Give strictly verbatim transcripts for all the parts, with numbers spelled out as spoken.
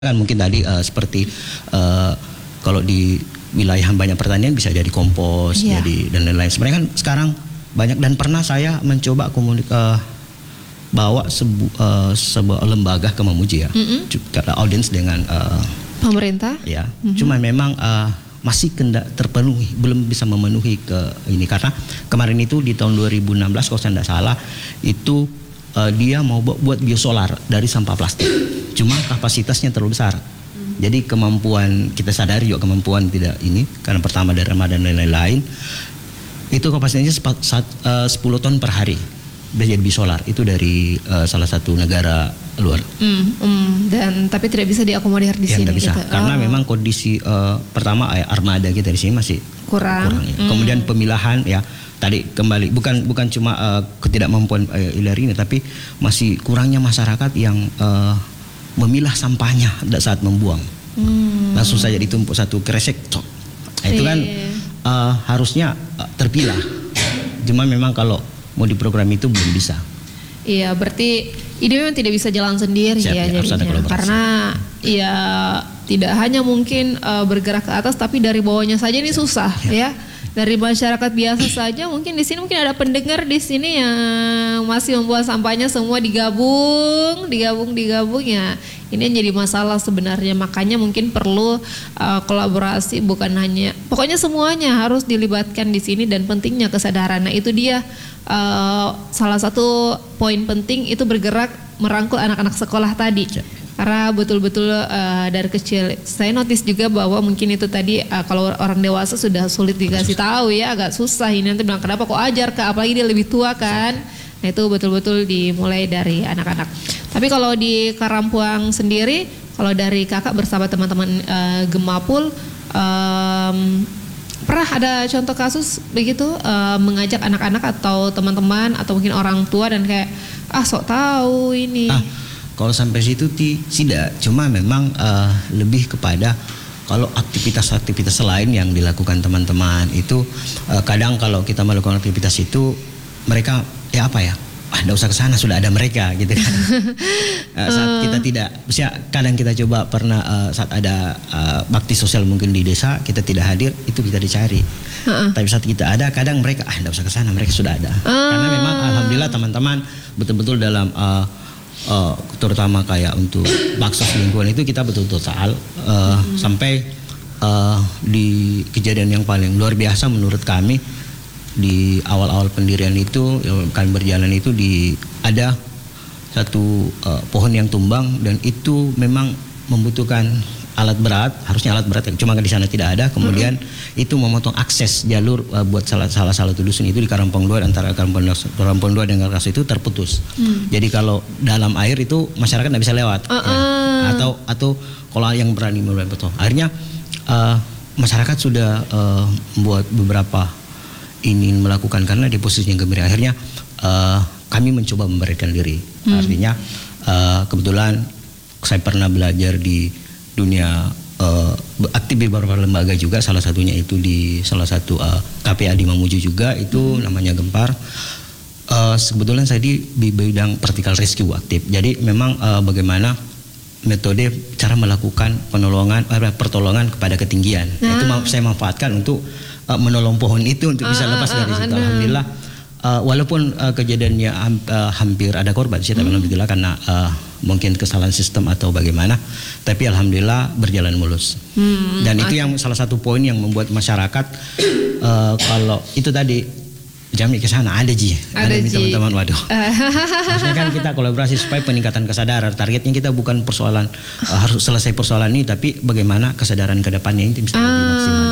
Kan mungkin tadi uh, seperti uh, kalau di wilayah banyak pertanian bisa jadi kompos, yeah. jadi dan lain-lain. Sebenarnya kan sekarang banyak, dan pernah saya mencoba komunik uh, bawa sebu, uh, sebuah lembaga ke Mamuju ya, mm-hmm. audiens dengan uh, pemerintah. Ya, mm-hmm. cuma memang uh, masih kena terpenuhi, belum bisa memenuhi ke ini, karena kemarin itu di tahun dua ribu enam belas kalau saya tidak salah itu uh, dia mau buat biosolar dari sampah plastik. Cuma kapasitasnya terlalu besar. Hmm. Jadi kemampuan, kita sadari juga kemampuan tidak ini, karena pertama dari Ramadan dan lain-lain. Itu kapasitasnya sepuluh ton per hari. Jadi bisolar itu dari uh, salah satu negara luar. Hmm, hmm. Dan tapi tidak bisa diakomodir di ya, sini. Tidak bisa, gitu. karena oh. memang kondisi uh, pertama armada kita di sini masih kurang. kurang ya. Hmm. Kemudian pemilahan ya. Tadi kembali bukan bukan cuma uh, ketidakmampuan uh, Ilari ini, tapi masih kurangnya masyarakat yang uh, memilah sampahnya saat membuang. Hmm. Langsung saja ditumpuk satu kresek, cok. Nah, itu kan uh, harusnya uh, terpilah. Cuma memang kalau mau diprogram itu belum bisa. Iya, berarti ini memang tidak bisa jalan sendiri. Siap, ya, ya jadinya. Karena ya tidak hanya mungkin uh, bergerak ke atas, tapi dari bawahnya saja ini susah ya. ya. Dari masyarakat biasa saja, mungkin di sini mungkin ada pendengar di sini yang masih membuat sampahnya semua digabung, digabung, digabung ya. Ini yang jadi masalah sebenarnya, makanya mungkin perlu uh, kolaborasi, bukan hanya, pokoknya semuanya harus dilibatkan di sini, dan pentingnya kesadaran. Nah itu dia uh, salah satu poin penting, itu bergerak merangkul anak-anak sekolah tadi. Ya. Karena betul-betul uh, dari kecil saya notice juga bahwa mungkin itu tadi uh, kalau orang dewasa sudah sulit dikasih tahu ya, agak susah ini, nanti bilang kenapa kok ajar Kak, apalagi dia lebih tua kan. Nah itu betul-betul dimulai dari anak-anak. Tapi kalau di Karampuang sendiri, kalau dari Kakak bersama teman-teman uh, Gemapul, um, pernah ada contoh kasus begitu uh, mengajak anak-anak atau teman-teman atau mungkin orang tua dan kayak ah sok tahu ini. Ah. Kalau sampai situ tidak, cuma memang uh, lebih kepada kalau aktivitas-aktivitas lain yang dilakukan teman-teman itu uh, kadang kalau kita melakukan aktivitas itu mereka ya apa ya, ah enggak usah ke sana, sudah ada mereka gitu kan. uh, saat kita tidak, misalnya kadang kita coba pernah uh, saat ada uh, bakti sosial mungkin di desa kita tidak hadir, itu kita dicari. Uh-uh. Tapi saat kita ada, kadang mereka ah enggak usah ke sana, mereka sudah ada. Uh. Karena memang alhamdulillah teman-teman betul-betul dalam uh, Uh, terutama kayak untuk baksos lingkungan itu kita betul-betul soal uh, hmm. sampai uh, di kejadian yang paling luar biasa menurut kami di awal-awal pendirian itu, kami berjalan itu di ada satu uh, pohon yang tumbang, dan itu memang membutuhkan alat berat, harusnya alat berat, cuma di sana tidak ada. Kemudian mm-hmm. itu memotong akses jalur uh, buat salah salah satu dusun itu di Karampong dua, antara Karampong, Karampong dua dan Karakas itu terputus. Mm. Jadi kalau dalam air itu masyarakat tidak bisa lewat, uh-uh. ya. atau atau kalau yang berani mulai betul. Akhirnya uh, masyarakat sudah uh, membuat beberapa ini melakukan karena di posisi yang gembira. Akhirnya uh, kami mencoba memberikan diri. Mm. Artinya uh, kebetulan saya pernah belajar di dunia uh, aktif di beberapa lembaga juga, salah satunya itu di salah satu uh, K P A di Mamuju juga, itu hmm. namanya Gempar. Uh, sebetulnya saya di, di bidang vertical rescue aktif. Jadi memang uh, bagaimana metode cara melakukan penolongan uh, pertolongan kepada ketinggian. Nah. Itu ma- saya manfaatkan untuk uh, menolong pohon itu untuk bisa lepas uh, uh, dari situ. Uh, Alhamdulillah. Uh, walaupun uh, kejadiannya uh, hampir ada korban, saya hmm. alhamdulillah karena uh, mungkin kesalahan sistem atau bagaimana, tapi alhamdulillah berjalan mulus. Hmm, Dan itu okay. yang salah satu poin yang membuat masyarakat uh, kalau itu tadi jami ke sana ada ji, ada, ada ji. teman-teman, waduh. Maksudnya kan kita kolaborasi supaya peningkatan kesadaran. Targetnya kita bukan persoalan uh, harus selesai persoalan ini, tapi bagaimana kesadaran ke depannya ini bisa lebih maksimal.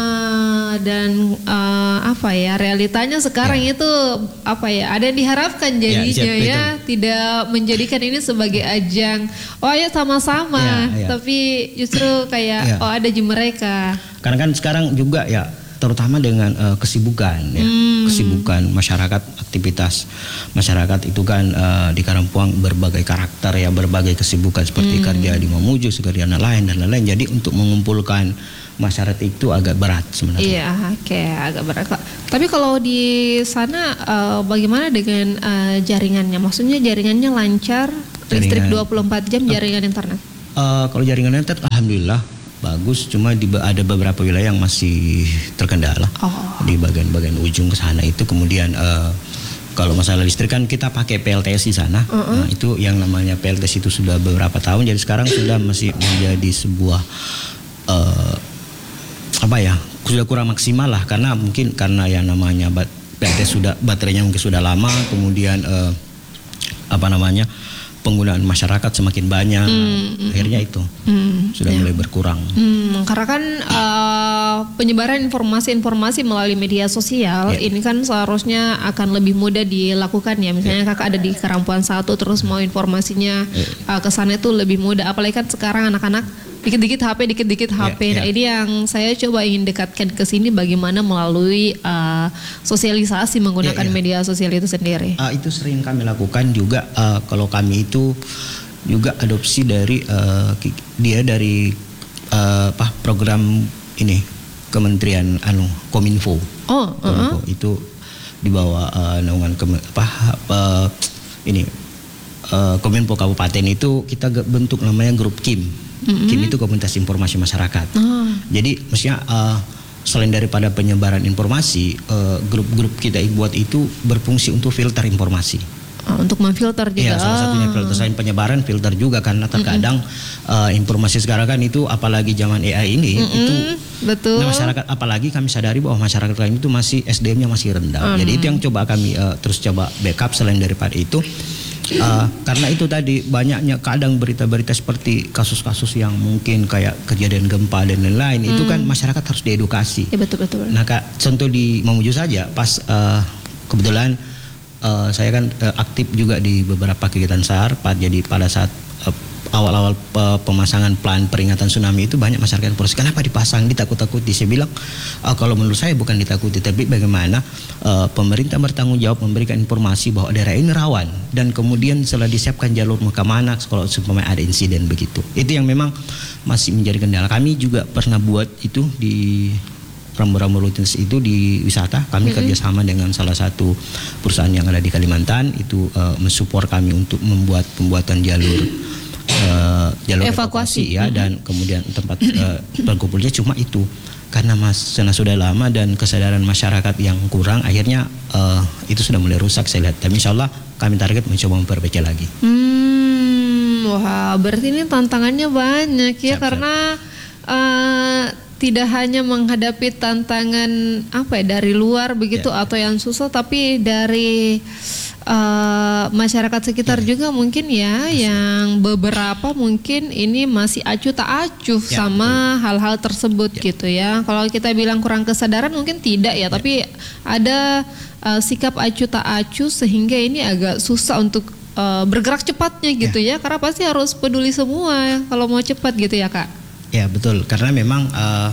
Dan uh, apa ya, realitanya sekarang ya. itu apa ya, ada yang diharapkan jadinya ya, ya tidak menjadikan ini sebagai ajang oh ya sama-sama ya, ya. Tapi justru kayak ya. oh ada di mereka. Karena kan sekarang juga ya terutama dengan uh, kesibukan ya hmm. kesibukan masyarakat, aktivitas masyarakat itu kan uh, di Karampuang berbagai karakter ya, berbagai kesibukan seperti hmm. kerja di Mamuju, kerja lain dan lain-lain. Jadi untuk mengumpulkan masyarakat itu agak berat sebenarnya. Iya, oke, okay, agak berat Pak. Tapi kalau di sana uh, bagaimana dengan uh, jaringannya? Maksudnya jaringannya lancar, Jaringan, listrik dua puluh empat jam, jaringan uh, internet? uh, kalau jaringan internet alhamdulillah bagus, cuma di, ada beberapa wilayah yang masih terkendala. Oh. Di bagian-bagian ujung ke sana itu. Kemudian uh, kalau masalah listrik kan kita pakai P L T S di sana. Uh-uh. Nah, itu yang namanya P L T S itu sudah beberapa tahun, jadi sekarang sudah masih menjadi sebuah uh, apa ya? Sudah kurang maksimal lah, karena mungkin karena yang namanya bat, P L T S sudah baterainya mungkin sudah lama, kemudian uh, apa namanya? Penggunaan masyarakat semakin banyak, hmm, akhirnya itu hmm, sudah ya. mulai berkurang. Hmm, karena kan uh, penyebaran informasi-informasi melalui media sosial ya. ini kan seharusnya akan lebih mudah dilakukan ya. Misalnya ya. kakak ada di Karampuan satu, terus mau informasinya ya. uh, ke sana itu lebih mudah. Apalagi kan sekarang anak-anak dikit-dikit H P, dikit-dikit H P. Ya, nah ya. ini yang saya coba ingin dekatkan ke sini, bagaimana melalui uh, sosialisasi menggunakan ya, ya. media sosial itu sendiri. Uh, itu sering kami lakukan juga. Uh, kalau kami itu juga adopsi dari uh, dia dari uh, apa program ini Kementerian anu Kominfo. Oh, Kominfo uh-huh. itu di bawah uh, naungan ke, apa uh, ini uh, Kominfo Kabupaten itu kita bentuk namanya grup K I M. Mm-hmm. K I M itu komunitas informasi masyarakat. Oh. Jadi maksudnya uh, selain daripada penyebaran informasi, uh, grup-grup kita buat itu berfungsi untuk filter informasi. Oh, untuk memfilter juga. Iya, salah satunya filter. Selain penyebaran, filter juga, karena terkadang mm-hmm. uh, informasi sekarang kan itu apalagi zaman A I ini mm-hmm. itu betul. Nah, masyarakat, apalagi kami sadari bahwa masyarakat kami itu masih S D M-nya masih rendah. Mm. Jadi itu yang coba kami uh, terus coba backup. Selain daripada itu. Uh, karena itu tadi banyaknya kadang berita-berita seperti kasus-kasus yang mungkin kayak kejadian gempa dan lain-lain, hmm. itu kan masyarakat harus diedukasi. Ya, betul betul. Nah kak, contoh di Mamuju saja, pas uh, kebetulan uh, saya kan uh, aktif juga di beberapa kegiatan S A R. Jadi pada saat uh, awal-awal uh, pemasangan plan peringatan tsunami itu banyak masyarakat yang protes, kenapa dipasang, ditakut-takuti. Saya bilang uh, kalau menurut saya bukan ditakuti, tapi bagaimana uh, pemerintah bertanggung jawab memberikan informasi bahwa daerah ini rawan, dan kemudian setelah disiapkan jalur mau kemana kalau supaya ada insiden begitu. Itu yang memang masih menjadi kendala. Kami juga pernah buat itu di rambu-rambu rutinitas itu di wisata. Kami mm-hmm. kerjasama dengan salah satu perusahaan yang ada di Kalimantan itu uh, mensupport kami untuk membuat pembuatan jalur Uh, jalur evakuasi, evakuasi ya, mm-hmm. dan kemudian tempat uh, berkumpulnya. Cuma itu karena mas sudah lama dan kesadaran masyarakat yang kurang, akhirnya uh, itu sudah mulai rusak saya lihat. Tapi insya Allah kami target mencoba memperbaiki lagi. Hmm, wah berarti ini tantangannya banyak ya. Siap, karena uh, tidak hanya menghadapi tantangan apa ya dari luar begitu ya, atau yang susah, tapi dari Uh, masyarakat sekitar ya. juga mungkin ya, Masih. yang beberapa mungkin ini masih acuh tak acuh ya, sama betul. hal-hal tersebut ya. gitu ya. Kalau kita bilang kurang kesadaran mungkin tidak ya, ya. tapi ada uh, sikap acuh tak acuh sehingga ini agak susah untuk uh, bergerak cepatnya gitu ya. ya, karena pasti harus peduli semua kalau mau cepat gitu ya Kak. Ya betul, karena memang uh,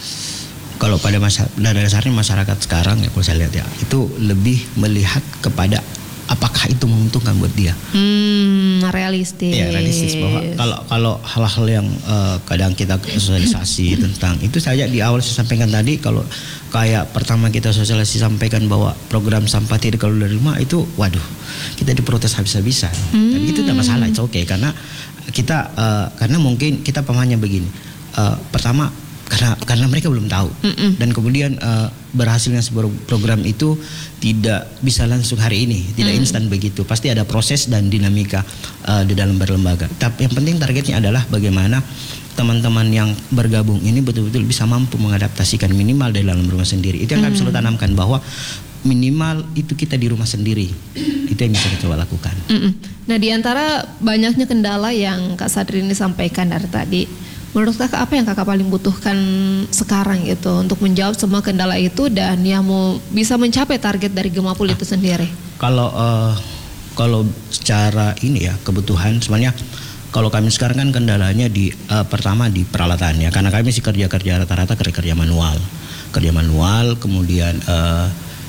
kalau pada masa pada dasarnya masyarakat sekarang ya, kalau saya lihat ya, itu lebih melihat kepada apakah itu menguntungkan buat dia. Hmm, realistis. Ya, realistis bahwa kalau kalau hal-hal yang uh, kadang kita sosialisasi tentang itu saja di awal saya sampaikan tadi, kalau kayak pertama kita sosialisasi sampaikan bahwa program sampah tidak keluar dari rumah itu, waduh, kita diprotes habis-habisan. Hmm. Tapi itu tidak masalah, itu oke okay, karena kita uh, karena mungkin kita pemahamnya begini. Uh, pertama karena karena mereka belum tahu. Mm-mm. Dan kemudian uh, berhasilnya sebuah program itu tidak bisa langsung hari ini, tidak mm. instan begitu. Pasti ada proses dan dinamika uh, di dalam berlembaga. Tapi yang penting targetnya adalah bagaimana teman-teman yang bergabung ini betul-betul bisa mampu mengadaptasikan minimal dari dalam rumah sendiri. Itu yang mm. kami selalu tanamkan, bahwa minimal itu kita di rumah sendiri. Itu yang bisa kita coba lakukan. Mm-mm. Nah, di antara banyaknya kendala yang Kak Sadrini sampaikan dari tadi, menurut kakak apa yang kakak paling butuhkan sekarang gitu untuk menjawab semua kendala itu dan yang mau bisa mencapai target dari Gemapul itu sendiri? Kalau uh, kalau secara ini ya kebutuhan sebenarnya, kalau kami sekarang kan kendalanya di uh, pertama di peralatan ya, karena kami sih kerja-kerja rata-rata kerja-kerja manual, kerja manual, kemudian uh,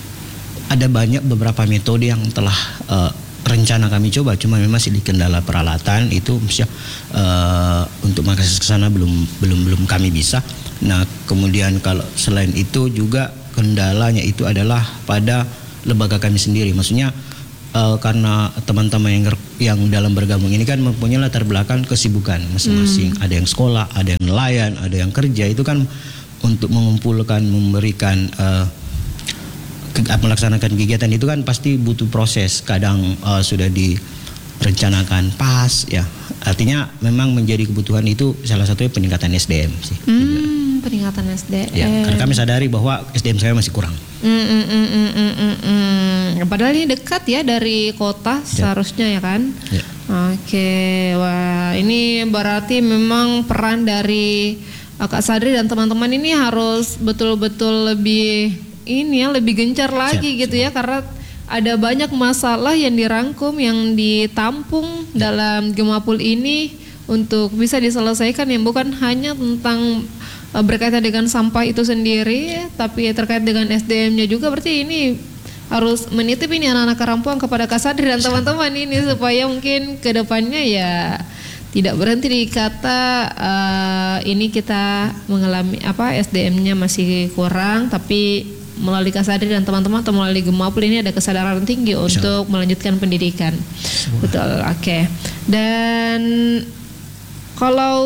ada banyak beberapa metode yang telah uh, rencana kami coba, cuma memang masih di kendala peralatan itu misalnya uh, untuk mengakses ke sana belum belum belum kami bisa. Nah, kemudian kalau selain itu juga kendalanya itu adalah pada lembaga kami sendiri. Maksudnya uh, karena teman-teman yang yang dalam bergabung ini kan mempunyai latar belakang kesibukan masing-masing. Hmm. Ada yang sekolah, ada yang nelayan, ada yang kerja. Itu kan untuk mengumpulkan, memberikan uh, melaksanakan kegiatan itu kan pasti butuh proses. Kadang uh, sudah direncanakan pas ya. Artinya memang menjadi kebutuhan itu salah satunya peningkatan S D M sih. Hmm, peningkatan S D M. Ya, karena kami sadari bahwa S D M saya masih kurang. Mm, mm, mm, mm, mm, mm, mm. Padahal ini dekat ya dari kota ya. Seharusnya ya kan. Ya. Oke, wah ini berarti memang peran dari Kak Sadri dan teman-teman ini harus betul-betul lebih ini ya lebih gencar lagi ya, gitu ya karena ada banyak masalah yang dirangkum yang ditampung ya. Dalam Gemapul ini untuk bisa diselesaikan yang bukan hanya tentang uh, berkaitan dengan sampah itu sendiri tapi terkait dengan S D M-nya juga berarti ini harus menitip ini anak-anak Karampuang kepada Kak Sadri dan teman-teman ini supaya mungkin ke depannya ya tidak berhenti di kata uh, ini kita mengalami apa S D M-nya masih kurang tapi melalui Kak Sadri dan teman-teman atau melalui Gemapul ini ada kesadaran tinggi untuk melanjutkan pendidikan. Semua. Betul, oke. Okay. Dan kalau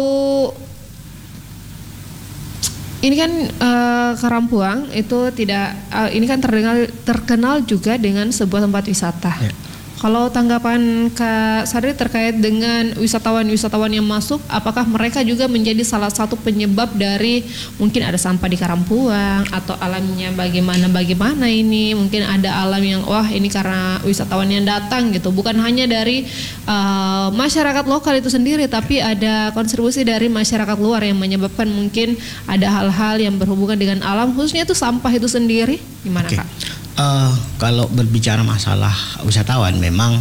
ini kan uh, Karampuang itu tidak uh, ini kan terkenal terkenal juga dengan sebuah tempat wisata. Ya. Kalau tanggapan Kak Sadri terkait dengan wisatawan-wisatawan yang masuk, apakah mereka juga menjadi salah satu penyebab dari mungkin ada sampah di Karampuang atau alamnya bagaimana-bagaimana ini? Mungkin ada alam yang wah ini karena wisatawan yang datang gitu, bukan hanya dari uh, masyarakat lokal itu sendiri, tapi ada kontribusi dari masyarakat luar yang menyebabkan mungkin ada hal-hal yang berhubungan dengan alam, khususnya itu sampah itu sendiri. Gimana okay. Kak? Uh, kalau berbicara masalah wisatawan memang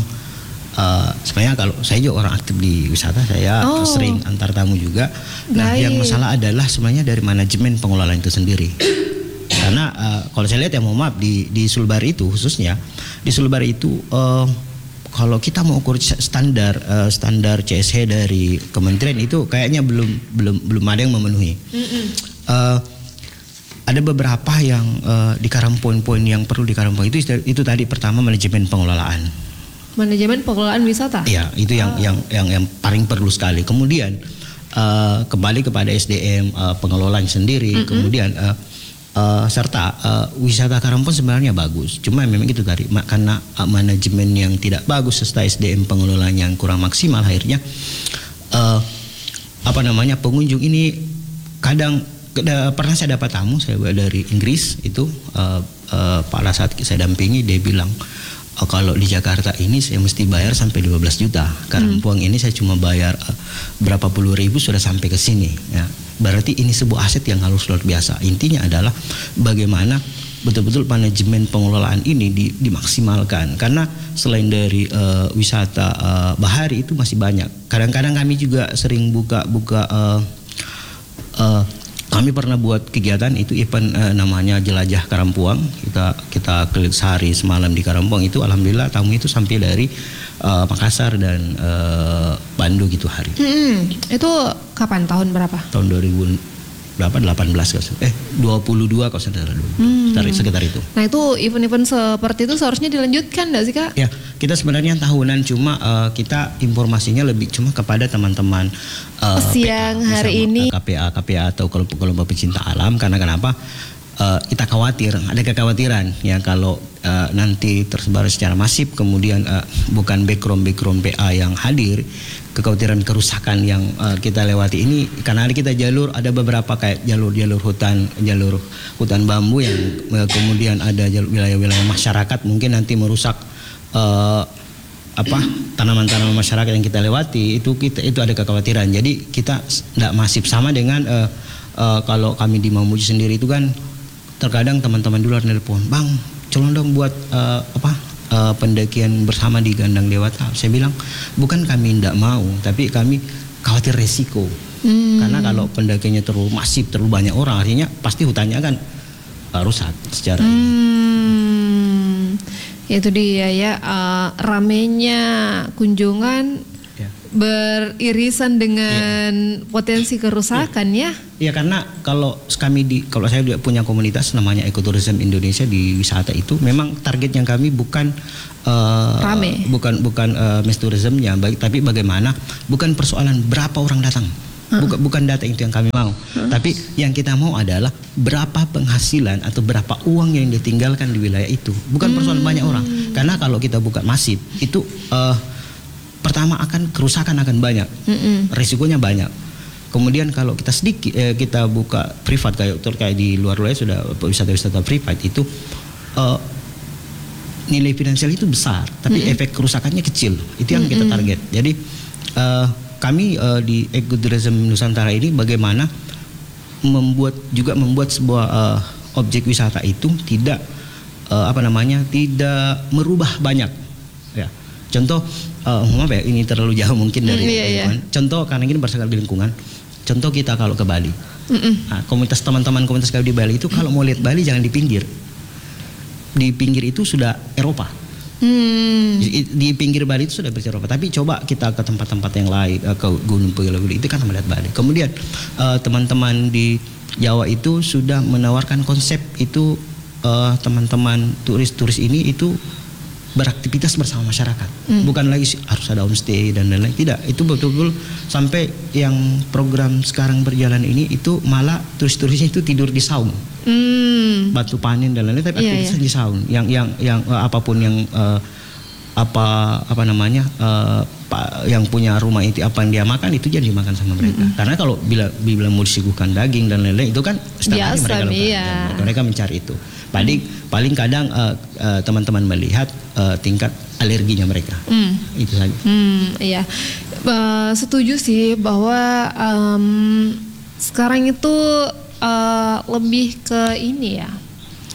uh, sebenarnya kalau saya juga orang aktif di wisata saya oh. sering antar tamu juga. Nah Baik. Yang masalah adalah sebenarnya dari manajemen pengelolaan itu sendiri. Karena uh, kalau saya lihat ya mohon maaf di di Sulbar itu khususnya di Sulbar itu uh, kalau kita mau ukur standar uh, standar C S H dari kementerian itu kayaknya belum belum belum ada yang memenuhi. Uh, Ada beberapa yang uh, di poin-poin yang perlu di Karampuang itu itu tadi pertama manajemen pengelolaan. Manajemen pengelolaan wisata. Iya, itu yang, oh. yang yang yang paling perlu sekali. Kemudian uh, kembali kepada S D M uh, pengelolaan sendiri. Mm-hmm. Kemudian uh, uh, serta uh, wisata Karampuang sebenarnya bagus. Cuma memang itu tadi karena uh, manajemen yang tidak bagus serta S D M pengelolaan yang kurang maksimal akhirnya uh, apa namanya pengunjung ini kadang pernah saya dapat tamu saya dari Inggris itu uh, uh, pada saat saya dampingi dia bilang oh, kalau di Jakarta ini saya mesti bayar sampai dua belas juta. Karampuang hmm. ini saya cuma bayar uh, berapa puluh ribu sudah sampai ke sini ya. Berarti ini sebuah aset yang harus luar biasa. Intinya adalah bagaimana betul-betul manajemen pengelolaan ini di, dimaksimalkan karena selain dari uh, wisata uh, bahari itu masih banyak. Kadang-kadang kami juga sering buka-buka uh, uh, kami pernah buat kegiatan itu event eh, namanya Jelajah Karampuang. Kita kita keliling sehari semalam di Karampuang itu alhamdulillah tamu itu sampai dari eh, Makassar dan eh, Bandung gitu hari. Hmm, itu kapan tahun berapa? Tahun dua ribu berapa delapan belas eh dua puluh dua kalau saya salah dulu. Hmm. Sekitar, sekitar itu. Nah, itu event-event seperti itu seharusnya dilanjutkan enggak sih, Kak? Ya, kita sebenarnya tahunan cuma uh, kita informasinya lebih cuma kepada teman-teman uh, siang P A, hari ini K P A K P A atau kelompok-kelompok pecinta alam karena kenapa? Uh, kita khawatir, ada kekhawatiran ya kalau uh, nanti tersebar secara masif kemudian uh, bukan background-background P A yang hadir, kekhawatiran kerusakan yang uh, kita lewati ini karena ada kita jalur ada beberapa kayak jalur-jalur hutan, jalur hutan bambu yang uh, kemudian ada jalur wilayah-wilayah masyarakat mungkin nanti merusak uh, apa tanaman-tanaman masyarakat yang kita lewati itu kita itu ada kekhawatiran. Jadi kita tidak masif sama dengan uh, uh, kalau kami di Mamuju sendiri itu kan terkadang teman-teman di luar nelpon, "Bang, colong dong buat uh, apa uh, pendakian bersama di Gandang Dewata." Saya bilang, "Bukan kami tidak mau, tapi kami khawatir resiko." Hmm. Karena kalau pendakiannya terlalu masif, terlalu banyak orang, artinya pasti hutannya kan uh, rusak secara hmm. ini. Itu dia ya, uh, ramenya kunjungan ya. beririsan dengan ya. potensi kerusakan ya. Iya, karena kalau kami di kalau saya punya komunitas namanya Ekoturism Indonesia di wisata itu memang target yang kami bukan uh, Rame. bukan bukan uh, mass tourismnya, baik, tapi bagaimana bukan persoalan berapa orang datang. Bukan, bukan data itu yang kami mau, huh? tapi yang kita mau adalah berapa penghasilan atau berapa uang yang ditinggalkan di wilayah itu. Bukan persoalan hmm. banyak orang, karena kalau kita buka masif itu uh, pertama akan kerusakan akan banyak, hmm. risikonya banyak. Kemudian kalau kita sedikit eh, kita buka privat kayak kayak di luar-luar sudah wisata-wisata privat itu uh, nilai finansial itu besar, tapi hmm. efek kerusakannya kecil. Itu yang hmm. kita target. Jadi uh, kami uh, di Ekoturism Nusantara ini bagaimana membuat juga membuat sebuah uh, objek wisata itu tidak uh, apa namanya tidak merubah banyak ya. Contoh uh, maaf ya ini terlalu jauh mungkin dari mm, iya, iya. Contoh karena ini berdasarkan di lingkungan. Contoh kita kalau ke Bali, nah, komunitas teman-teman komunitas kami di Bali itu kalau mau lihat Bali jangan di pinggir, di pinggir itu sudah Eropa. Hmm. Di, di pinggir Bali itu sudah bercerita, tapi coba kita ke tempat-tempat yang lain, ke Gunung Pegel itu kan melihat Bali. Kemudian uh, teman-teman di Jawa itu sudah menawarkan konsep itu uh, teman-teman turis-turis ini itu beraktivitas bersama masyarakat, hmm. bukan lagi harus ada homestay dan lain-lain. Tidak, itu betul-betul sampai yang program sekarang berjalan ini itu malah turis-turisnya itu tidur di saung. Hmm. Batu panen dan lain-lain, tapi aktivitas yeah, yeah. di saung. Yang yang yang uh, apapun yang uh, apa apa namanya uh, pa, yang punya rumah itu apa yang dia makan itu jadi dimakan sama mereka. Mm-hmm. Karena kalau bila bila mau disuguhkan daging dan lain-lain itu kan setiap hari mereka lakukan. Iya. Mereka mencari itu. Paling mm. paling kadang uh, uh, teman-teman melihat uh, tingkat alerginya mereka. Mm. Itu saja. Mm, iya. Uh, setuju sih bahwa um, sekarang itu uh, lebih ke ini ya.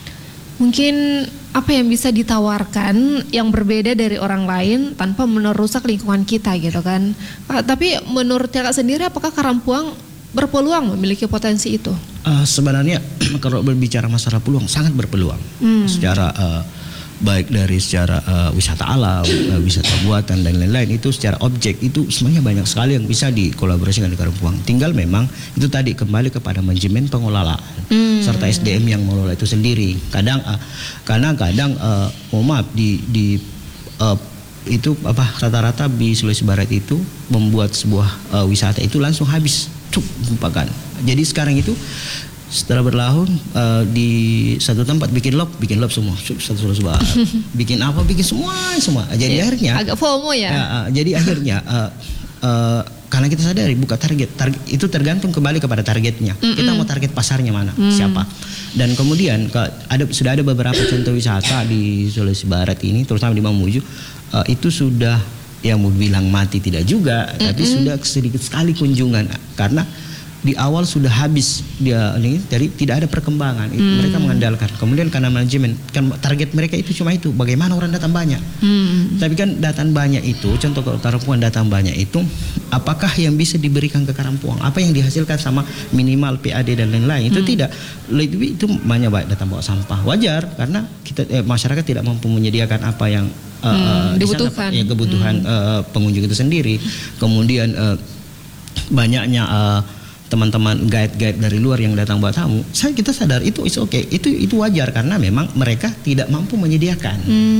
Mungkin apa yang bisa ditawarkan yang berbeda dari orang lain tanpa merusak lingkungan kita gitu kan. Uh, tapi menurut kakak sendiri apakah Karampuang berpeluang memiliki potensi itu? Uh, sebenarnya kalau berbicara masalah peluang sangat berpeluang. Hmm. Secara uh, baik dari secara uh, wisata alam, uh, wisata buatan dan lain-lain itu secara objek itu sebenarnya banyak sekali yang bisa dikolaborasikan di Karampuang. Tinggal memang itu tadi kembali kepada manajemen pengelolaan hmm. serta S D M yang mengelola itu sendiri. Kadang uh, karena kadang uh, oh maaf di di uh, itu apa rata-rata di Sulawesi Barat itu membuat sebuah uh, wisata itu langsung habis, cuk, lupakan. Jadi sekarang itu setelah berlahun uh, di satu tempat bikin lop, bikin lop semua, satu Sulawesi Barat, bikin apa, bikin semua semua. Jadi yeah, akhirnya agak FOMO ya. Uh, uh, jadi akhirnya uh, uh, karena kita sadari buka target, target itu tergantung kembali kepada targetnya. Mm-mm. Kita mau target pasarnya mana, mm. siapa. Dan kemudian ke, ada sudah ada beberapa contoh wisata di Sulawesi Barat ini, terutama di Mamuju, uh, itu sudah yang mau bilang mati tidak juga, Mm-mm. tapi sudah sedikit sekali kunjungan karena di awal sudah habis dia ini, jadi tidak ada perkembangan. Hmm. Mereka mengandalkan. Kemudian karena manajemen kan target mereka itu cuma itu, bagaimana orang datang banyak. Hmm. Tapi kan datang banyak itu, contoh kalau Karampuang datang banyak itu, apakah yang bisa diberikan ke Karampuang? Apa yang dihasilkan sama minimal P A D dan lain-lain? Itu hmm. tidak. Lebih itu banyak baik datang bawa sampah. Wajar karena kita eh, masyarakat tidak mampu menyediakan apa yang uh, hmm, dibutuhkan, ya, kebutuhan hmm. uh, pengunjung itu sendiri. Kemudian uh, banyaknya uh, teman-teman guide-guide dari luar yang datang buat tamu, saya kita sadar itu is okay, itu itu wajar karena memang mereka tidak mampu menyediakan.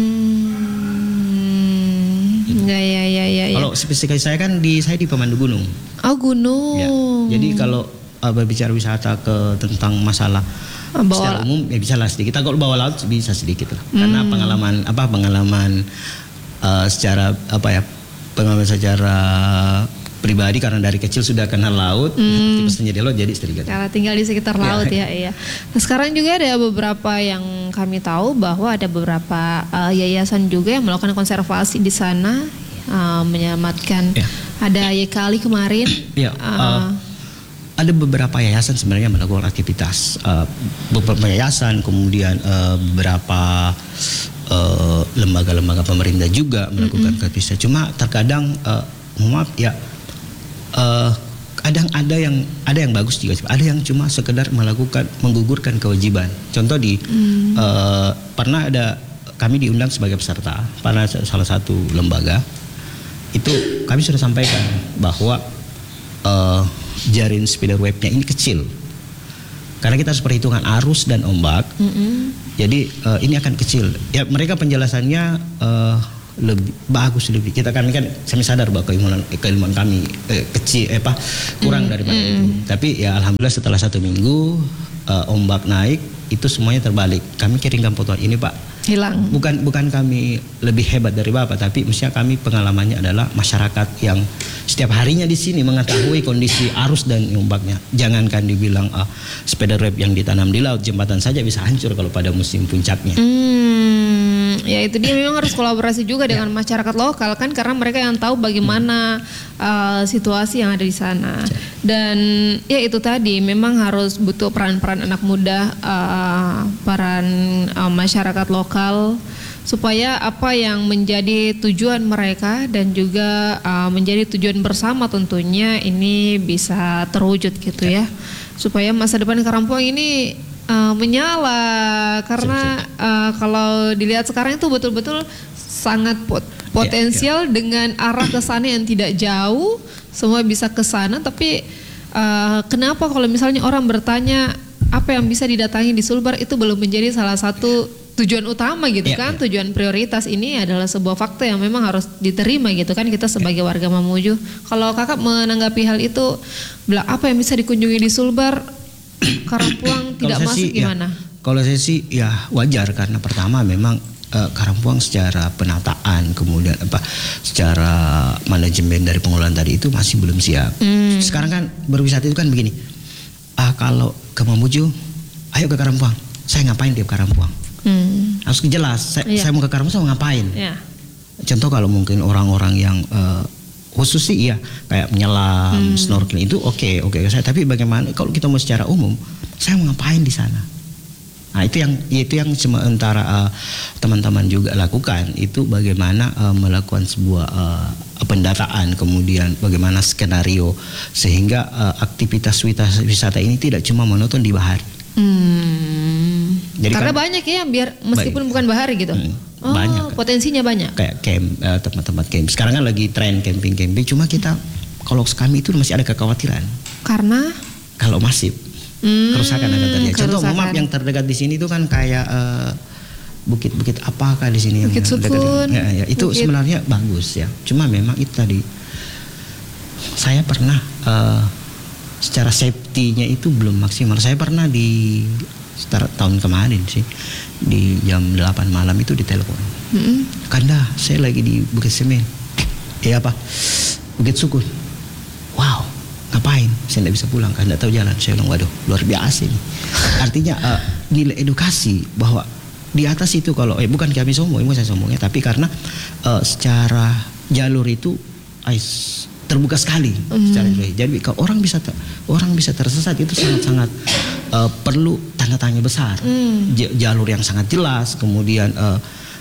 Hmm. Gitu. Ya, ya, ya, ya, kalau ya. spesifikasi saya kan di saya di pemandu gunung. Oh gunung. Ya. Jadi kalau uh, berbicara wisata ke tentang masalah bawa secara umum ya bisa lah sedikit. Kalau bawa laut bisa sedikit lah. Hmm. Karena pengalaman apa pengalaman uh, secara apa ya pengalaman secara pribadi karena dari kecil sudah kenal laut, hmm. tipe menjadi laut jadi sedikit. Karena tinggal di sekitar laut ya, ya iya. Nah, sekarang juga ada beberapa yang kami tahu bahwa ada beberapa uh, yayasan juga yang melakukan konservasi di sana, uh, menyelamatkan. Ya. Ada Y Kali kemarin. Ya. Uh, uh, ada beberapa yayasan sebenarnya melakukan aktivitas, uh, beberapa yayasan, kemudian uh, beberapa uh, lembaga-lembaga pemerintah juga melakukan mm-hmm. aktivitas. Cuma terkadang, uh, maaf ya. Uh, kadang ada yang ada yang bagus juga, ada yang cuma sekedar melakukan menggugurkan kewajiban. Contoh di hmm. uh, pernah ada kami diundang sebagai peserta pada salah satu lembaga itu kami sudah sampaikan bahwa uh, jaring spider webnya ini kecil. Karena kita harus perhitungan arus dan ombak, mm-hmm. jadi uh, ini akan kecil. Ya mereka penjelasannya uh, lebih bagus lebih. Kita kan kan kami sadar bahwa keilmuan keilmuan kami eh, kecil, eh, apa kurang mm-hmm. daripada itu. Tapi ya alhamdulillah setelah satu minggu uh, ombak naik, itu semuanya terbalik. Kami kirimkan foto ini Pak. Hilang. Bukan bukan kami lebih hebat dari Bapak, tapi mestinya kami pengalamannya adalah masyarakat yang setiap harinya di sini mengetahui kondisi arus dan ombaknya. Jangankan dibilang uh, spider web yang ditanam di laut, jembatan saja bisa hancur kalau pada musim puncaknya. Hmm, ya itu dia memang harus kolaborasi juga dengan masyarakat lokal kan, karena mereka yang tahu bagaimana uh, situasi yang ada di sana. Dan ya itu tadi memang harus butuh peran-peran anak muda, uh, peran uh, masyarakat lokal, supaya apa yang menjadi tujuan mereka dan juga uh, menjadi tujuan bersama tentunya ini bisa terwujud gitu ya, supaya masa depan Karampuang ini uh, menyala. Karena uh, kalau dilihat sekarang itu betul-betul sangat pot potensial ya, ya. Dengan arah ke sana yang tidak jauh, semua bisa ke sana. Tapi uh, kenapa kalau misalnya orang bertanya apa yang bisa didatangi di Sulbar, itu belum menjadi salah satu tujuan utama gitu ya, kan ya. Tujuan prioritas ini adalah sebuah fakta yang memang harus diterima gitu kan, kita sebagai ya. warga Mamuju. Kalau kakak menanggapi hal itu, bilang apa yang bisa dikunjungi di Sulbar, Karampuang tidak masuk sih, gimana? Ya, kalau saya sih ya wajar, karena pertama memang uh, Karampuang secara penataan, kemudian apa secara manajemen dari pengelolaan tadi itu masih belum siap. Hmm. Sekarang kan berwisata itu kan begini, ah kalau ke Mamuju, ayo ke Karampuang. Saya ngapain di Karampuang? Hmm. Harus jelas, saya, iya. saya mau ke Karampuang, saya mau ngapain? Iya. Contoh kalau mungkin orang-orang yang uh, khusus sih ya kayak menyelam, hmm. snorkeling itu oke okay, oke okay, saya. Tapi bagaimana kalau kita mau secara umum, saya mau ngapain di sana? Nah itu yang itu yang sementara uh, teman-teman juga lakukan, itu bagaimana uh, melakukan sebuah uh, pendataan, kemudian bagaimana skenario sehingga uh, aktivitas wisata ini tidak cuma monoton di bahari. Hmm. Jadi karena kan, banyak ya biar meskipun baik. bukan bahari gitu. Hmm, oh, banyak. Potensinya banyak. Kayak camp, uh, tempat-tempat camp. Sekarang kan lagi tren camping-camping. Cuma kita kalau kami itu masih ada kekhawatiran. Karena kalau masif hmm, kerusakan akan terjadi. Contoh map yang terdekat di sini itu kan kayak uh, bukit-bukit apakah di sini Bukit yang Sukun. Ya, ya, itu bukit. Sebenarnya bagus ya. Cuma memang itu tadi saya pernah uh, secara safety-nya itu belum maksimal. Saya pernah di sekitar tahun kemarin sih di jam delapan malam itu ditelepon. Mm-hmm. Kanda, saya lagi di Bukit Semen. Eh apa? Bukit Sukun. Wow, ngapain? Saya tidak bisa pulang, Kanda tahu jalan. Saya bilang, waduh, luar biasa ini. Artinya uh, nilai edukasi bahwa di atas itu kalau eh bukan kami sombong, bukan saya sombongnya, tapi karena uh, secara jalur itu ais terbuka sekali, mm. secara, jadi kalau orang bisa ter, orang bisa tersesat itu sangat-sangat uh, perlu tanda tanya besar, mm. jalur yang sangat jelas, kemudian uh,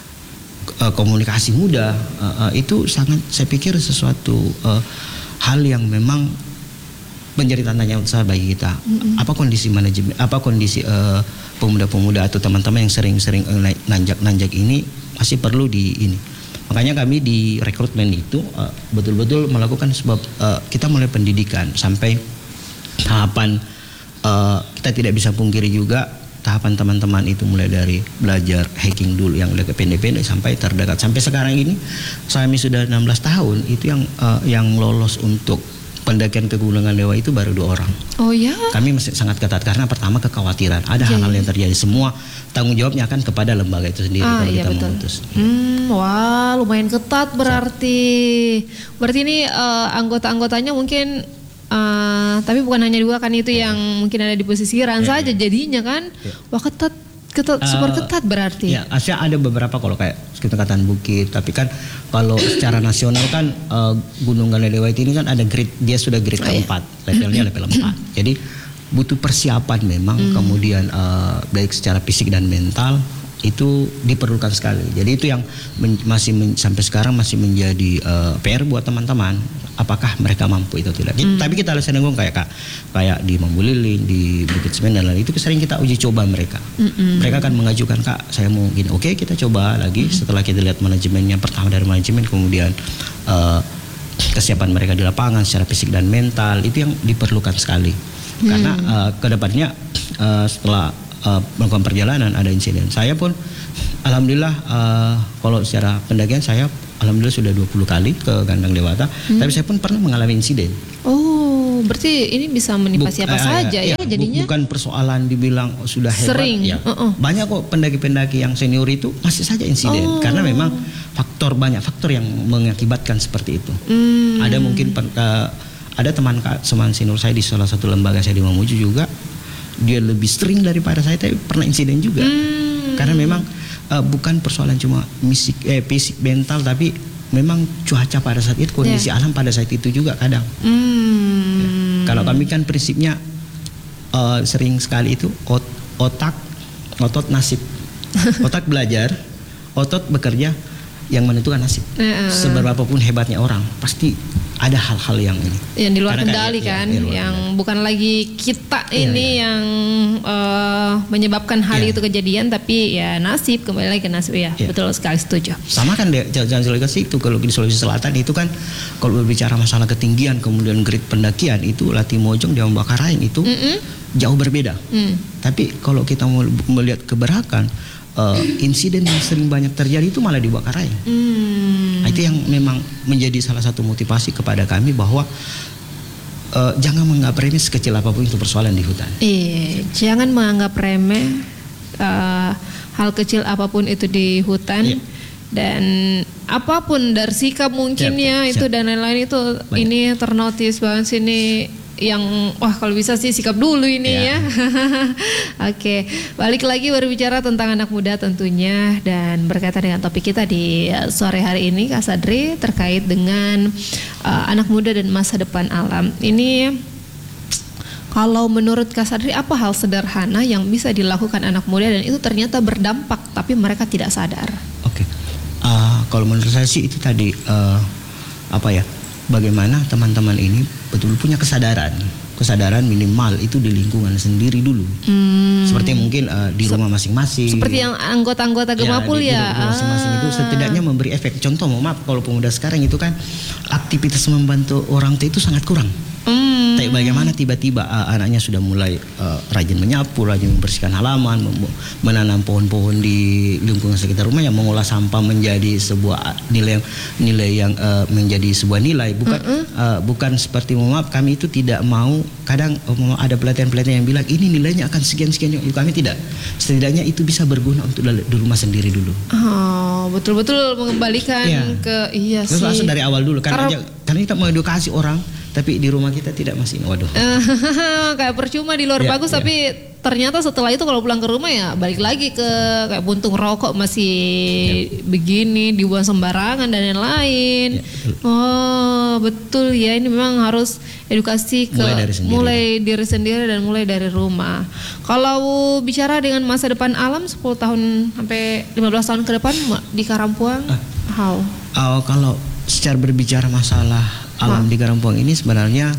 uh, komunikasi mudah, uh, uh, itu sangat saya pikir sesuatu uh, hal yang memang menjadi tanda tanya besar bagi kita. Mm-hmm. Apa kondisi manajemen, apa kondisi uh, pemuda-pemuda atau teman-teman yang sering-sering uh, nanjak-nanjak ini masih perlu di ini. Makanya kami di rekrutmen itu uh, betul-betul melakukan sebab uh, kita mulai pendidikan sampai tahapan uh, kita tidak bisa pungkiri juga tahapan teman-teman itu mulai dari belajar hiking dulu yang agak pendek-pendek sampai terdekat. Sampai sekarang ini kami sudah enam belas tahun, itu yang uh, yang lolos untuk pendakian ke Gunung Dewa itu baru dua orang. Oh ya? Kami masih sangat ketat karena pertama kekhawatiran ada hal-hal yang terjadi, semua tanggung jawabnya akan kepada lembaga itu sendiri ah, kalau iya, kita betul. memutus. Hmm, wah lumayan ketat berarti. Berarti ini uh, anggota-anggotanya mungkin, uh, tapi bukan hanya dua kan itu ya. Yang mungkin ada di pesisiran ya, saja ya. Jadinya kan, ya. Wah ketat. Ketat, super ketat berarti. Ya, Asia ada beberapa kalau kayak Kecamatan Bukit, tapi kan kalau secara nasional kan uh, Gunung Galedewa ini kan ada grade, dia sudah grade oh, keempat, iya. levelnya level empat. Jadi butuh persiapan memang, hmm. kemudian uh, baik secara fisik dan mental itu diperlukan sekali. Jadi itu yang men, masih men, sampai sekarang masih menjadi uh, P R buat teman-teman. Apakah mereka mampu itu tidak? Hmm. Tapi kita harus nengok kayak kak, kayak di Mambulilin, di Bukit Semen dan lain itu sering kita uji coba mereka. Hmm. Mereka akan mengajukan, kak saya mau gini, oke kita coba lagi. Hmm. Setelah kita lihat manajemennya, pertama dari manajemen, kemudian uh, kesiapan mereka di lapangan secara fisik dan mental itu yang diperlukan sekali. Hmm. Karena uh, kedepannya uh, setelah uh, melakukan perjalanan ada insiden. Saya pun alhamdulillah uh, kalau secara pendakian saya alhamdulillah sudah dua puluh kali ke Gandang Dewata, hmm. tapi saya pun pernah mengalami insiden. Oh, berarti ini bisa menimpa Buk, siapa eh, saja ya, ya jadinya? Bukan persoalan dibilang oh, sudah hebat. Sering. Ya. Uh-uh. Banyak kok pendaki-pendaki yang senior itu masih saja insiden. Oh. Karena memang faktor banyak faktor yang mengakibatkan seperti itu. Hmm. Ada mungkin uh, ada teman teman senior saya di salah satu lembaga saya di Mamuju juga, dia lebih sering daripada saya tapi pernah insiden juga. Hmm. Karena memang uh, bukan persoalan cuma fisik, eh, fisik mental tapi memang cuaca pada saat itu, kondisi yeah. alam pada saat itu juga kadang. Hmm. Ya. Kalau kami kan prinsipnya uh, sering sekali itu ot, otak, otot nasib. Otak belajar, otot bekerja, yang menentukan nasib. Uh. Seberapapun hebatnya orang, pasti ada hal-hal yang ini. Yang di luar Karena kendali kayak, kan, ya, luar yang kendali. Bukan lagi kita ini ya, ya. yang uh, menyebabkan hal ya. itu kejadian, tapi ya nasib, kembali lagi ke nasib ya. ya. Betul sekali, setuju. Sama kan deh, jangan Sulawesi itu kalau di Sulawesi Selatan itu kan kalau berbicara masalah ketinggian kemudian grade pendakian itu Latimojong, Dewan Bakaraeng itu mm-mm. jauh berbeda. Mm. Tapi kalau kita mau melihat keberakan uh, insiden yang sering banyak terjadi itu malah di Bakaraeng. Mm. Nah, itu yang memang menjadi salah satu motivasi kepada kami bahwa uh, jangan menganggap remeh sekecil apapun itu persoalan di hutan. Iya, jangan menganggap remeh uh, hal kecil apapun itu di hutan. Iya. Dan apapun dari sikap mungkinnya siap, itu siap. dan lain-lain itu Banyak. ini ternotis banget sini. Yang wah kalau bisa sih sikap dulu ini ya, ya. Oke, balik lagi berbicara tentang anak muda tentunya dan berkaitan dengan topik kita di sore hari ini Kak Sadri terkait dengan uh, anak muda dan masa depan alam. Ini kalau menurut Kak Sadri apa hal sederhana yang bisa dilakukan anak muda dan itu ternyata berdampak tapi mereka tidak sadar? Oke, uh, kalau menurut saya sih itu tadi uh, apa ya? Bagaimana teman-teman ini betul punya kesadaran, kesadaran minimal itu di lingkungan sendiri dulu. Hmm. Seperti mungkin uh, di rumah masing-masing. Seperti yang anggota-anggota Gemapul ya. Di, ya? di rumah masing-masing ah. itu setidaknya memberi efek. Contoh, mohon maaf kalau pemuda sekarang itu kan aktivitas membantu orang tua itu sangat kurang. Hmm. Tapi bagaimana tiba-tiba uh, anaknya sudah mulai uh, rajin menyapu, rajin membersihkan halaman, mem- menanam pohon-pohon di lingkungan sekitar rumah yang mengolah sampah menjadi sebuah nilai nilai yang uh, menjadi sebuah nilai. Bukan uh-uh. uh, bukan seperti maaf kami itu tidak mau kadang uh, ada pelatihan-pelatihan yang bilang ini nilainya akan sekian-sekian. Kami tidak. Setidaknya itu bisa berguna untuk di rumah sendiri dulu. Oh, betul-betul mengembalikan ya. ke iya sih. Terus langsung dari awal dulu karena karena, karena kita mau edukasi orang. Tapi di rumah kita tidak masih, waduh. Kayak percuma di luar ya, bagus, ya. Tapi ternyata setelah itu kalau pulang ke rumah ya balik lagi ke kayak buntung rokok masih ya. begini, dibuang sembarangan dan lain-lain. Ya, betul. Oh betul ya, ini memang harus edukasi ke mulai dari, mulai diri sendiri dan mulai dari rumah. Kalau bicara dengan masa depan alam sepuluh tahun sampai lima belas tahun ke depan di Karampuang, ah. how? Oh, kalau secara berbicara masalah alam ha. di Karampuang ini sebenarnya